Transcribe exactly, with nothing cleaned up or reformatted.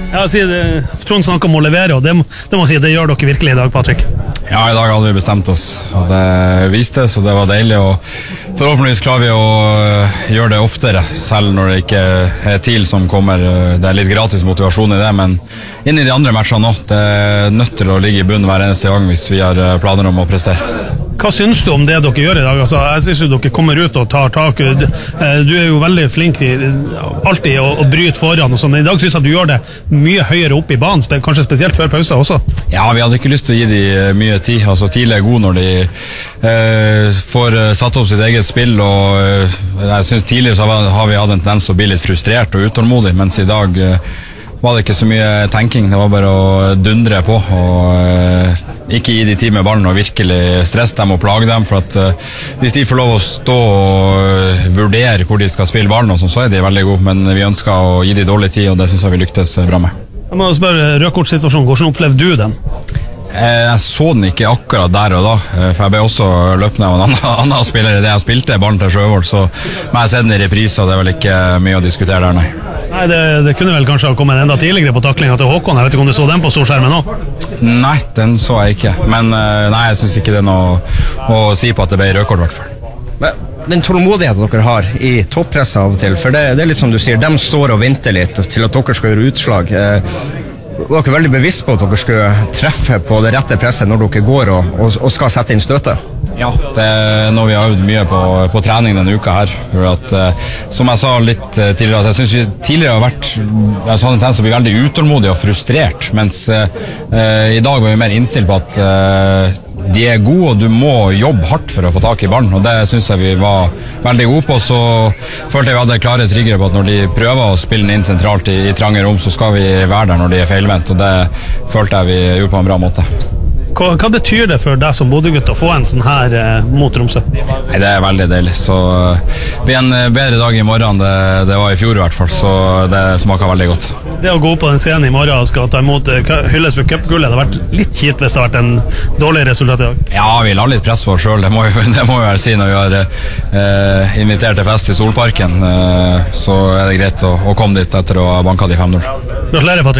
Ja, jeg sier det, Trond snakker om å levere, og det, må- det må jeg si, det gjør dere virkelig i dag, Patrick. Ja, i dag hadde vi bestemt oss, og det viste, så det var deilig, og forhåpentligvis klarer vi å øh, gjøre det oftere, selv når det ikke er TIL som kommer. Det er litt gratis motivasjon i det, men inn i de andre matchene nå, det er nødt til å ligge i bunnen hver eneste gang hvis vi har øh, planer om å prestere. Hva syns du om det dere gjør i dag? Altså, jeg synes jo dere kommer ut og tar tak. Du, eh, du er jo veldig flink i, alltid å, å bryte foran, og sånn, men i dag synes jeg at du gjør det mye høyere opp i banen, spe- kanskje spesielt før pause også. Ja, vi hadde ikke lyst til å gi de øh, mye tid. Altså, TIL er god når de øh, får øh, satt opp sitt eget spill, og øh, jeg synes tidligere så har, har vi hatt en tendens til å bli litt frustrert og utålmodig, mens i dag øh, var det ikke så mye tenking, det var bare å dundre på og øh, ikke gi de tid med ballen og virkelig stresse dem og plage dem, for at øh, hvis de får lov å stå og øh, vurdere hvor de skal spille ballen og sånn, så er de veldig gode, men vi ønsker å gi de dårlig tid, og det synes jeg vi lyktes bra med. Jeg må spørre rødkortsituasjonen, hvordan opplevde du den? Jeg så den ikke akkurat der og da, for jeg ble også løpt ned av en annen, annen spiller i det jeg spilte ballen til Sjøvold, så men jeg har sett den i reprise, og det er vel ikke mye å diskutere der, nei. Nei, det, det kunne vel kanskje ha kommet enda tidligere på taklinga til Håkon. Jeg vet ikke om du så den på storskjermen nå? Nei, den så jeg ikke, men nei, jeg synes ikke det er noe å si på at det ble rødkort i hvert fall. Men den tålmodigheten dere har i toppresset av og til, for det, det er litt som du sier, de står og venter litt til at dere skal gjøre utslag. Eh, var dere veldig bevisst på at dere skulle treffe på det rette presset når dere går og, og, og skal sette inn støtet? Ja, det er noe vi har øvd mye på, på trening denne uka her, for at, eh, som jeg sa litt eh, tidligere, at jeg synes vi tidligere har vært, jeg hadde en tendens til å bli veldig utålmodig og frustrert, mens eh, i dag var vi mer innstilt på at eh, de er gode, og du må jobbe hardt for å få tak i ballen, og det synes jeg vi var veldig gode på. Så følte jeg vi hadde klare triggere på at når de prøver å spille den inn sentralt i, i trange rom, så skal vi være der når de er feilvendt, og det følte jeg vi gjorde på en bra måte. Hva, hva betyr det for deg som Bodø-gutt å få en sånn her eh, mot Tromsø? Nei, det er veldig deilig, så det blir en bedre dag i morgen det, det var i fjor i hvert fall, så det smaker veldig godt. Det å gå på den scenen i morgen og skal ta imot eh, hylles for cupgullet, det har vært litt kjipt hvis det har vært en dårlig resultat i dag. Ja, vi la litt press på oss selv, det må vi, det må vi vel si når vi har eh, invitert til fest i Solparken, eh, så er det greit å, å komme dit etter å ha banket de fem null. Gratulerer, Patrick.